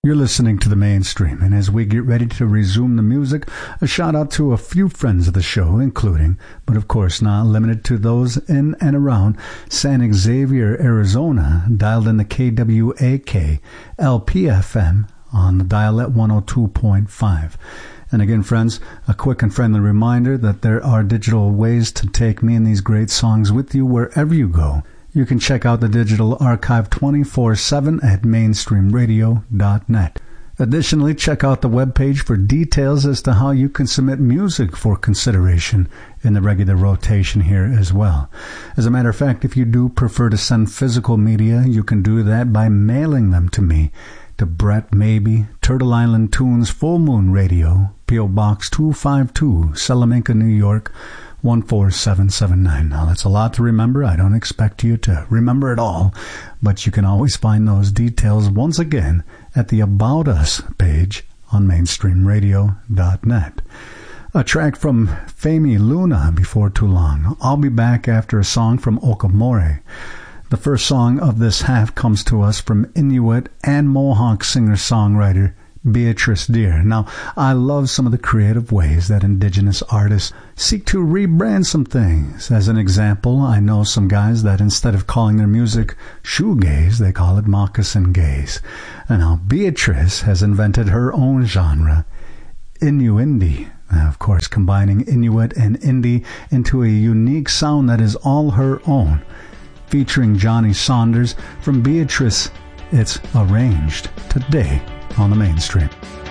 You're listening to The Mainstream, and as we get ready to resume the music, a shout out to a few friends of the show, including, but of course not limited to those in and around San Xavier, Arizona, dialed in the KWAK LPFM on the dial at 102.5. And again, friends, a quick and friendly reminder that there are digital ways to take me and these great songs with you wherever you go. You can check out the digital archive 24/7 at mainstreamradio.net. Additionally, check out the webpage for details as to how you can submit music for consideration in the regular rotation here as well. As a matter of fact, if you do prefer to send physical media, you can do that by mailing them to me, to Brett Maybe, Turtle Island Tunes, Full Moon Radio, P.O. Box 252, Salamanca, New York, 14779. Now, that's a lot to remember. I don't expect you to remember it all, but you can always find those details once again at the About Us page on mainstreamradio.net. A track from Femi Luna before too long. I'll be back after a song from Okamore. The first song of this half comes to us from Inuit and Mohawk singer-songwriter Beatrice Deer. Now, I love some of the creative ways that indigenous artists seek to rebrand some things. As an example, I know some guys that instead of calling their music shoegaze, they call it moccasin gaze. And now Beatrice has invented her own genre, Inuindie. Of course, combining Inuit and indie into a unique sound that is all her own. Featuring Johnny Saunders, from Beatrice, it's Arranged, today on The Mainstream.